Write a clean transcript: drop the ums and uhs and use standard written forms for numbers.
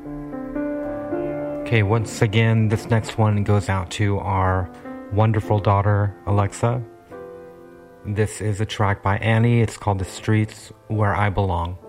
Okay, once again, this next one goes out to our wonderful daughter, Alexa. This is a track by Annie. It's called The Streets Where I Belong.